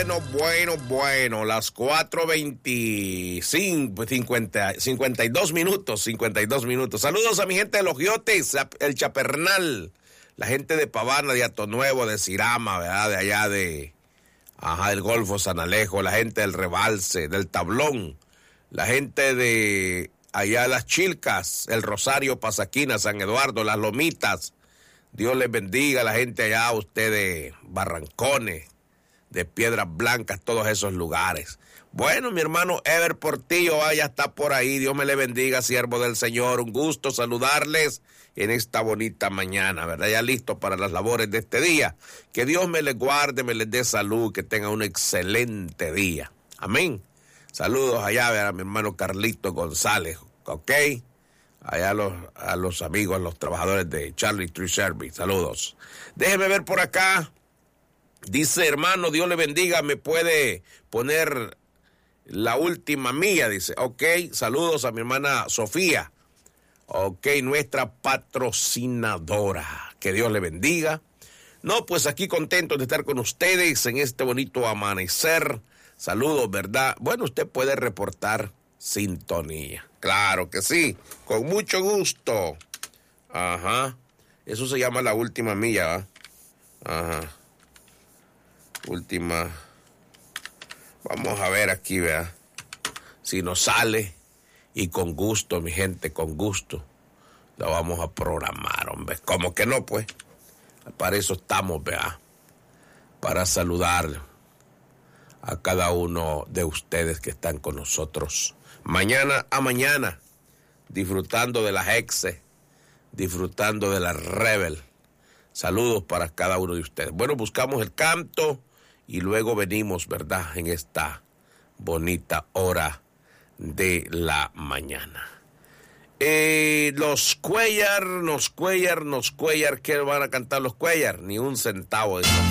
Bueno, las 4:25, 52 minutos. Saludos a mi gente de Los Giotes, el Chapernal, la gente de Pavana, de Atonuevo, de Cirama, ¿verdad? De allá del Golfo San Alejo, la gente del Rebalse, del Tablón, la gente de allá de Las Chilcas, el Rosario, Pasaquina, San Eduardo, Las Lomitas. Dios les bendiga, la gente allá, ustedes, Barrancones, de Piedras Blancas, todos esos lugares. Bueno, mi hermano Ever Portillo, ya está por ahí. Dios me le bendiga, siervo del Señor. Un gusto saludarles en esta bonita mañana, ¿verdad? Ya listo para las labores de este día. Que Dios me les guarde, me les dé salud, que tengan un excelente día. Amén. Saludos allá, ¿verdad? A mi hermano Carlito González, ¿ok? Allá a los amigos, a los trabajadores de Charlie Tree Service. Saludos. Déjeme ver por acá. Dice, hermano, Dios le bendiga, me puede poner la última mía, dice. Ok, saludos a mi hermana Sofía. Ok, nuestra patrocinadora. Que Dios le bendiga. No, pues aquí contento de estar con ustedes en este bonito amanecer. Saludos, ¿verdad? Bueno, usted puede reportar sintonía. Claro que sí, con mucho gusto. Ajá. Eso se llama la última milla, ¿va? Ajá. Última. Vamos a ver aquí, vea. Si nos sale. Y con gusto, mi gente, con gusto. La vamos a programar, hombre. ¿Cómo que no, pues? Para eso estamos, vea. Para saludar a cada uno de ustedes que están con nosotros. Mañana a mañana. Disfrutando de las Exe. Disfrutando de la Rebel. Saludos para cada uno de ustedes. Bueno, buscamos el canto y luego venimos, ¿verdad? En esta bonita hora de la mañana. Los Cuellar, ¿qué van a cantar los Cuellar? Ni un centavo de eso.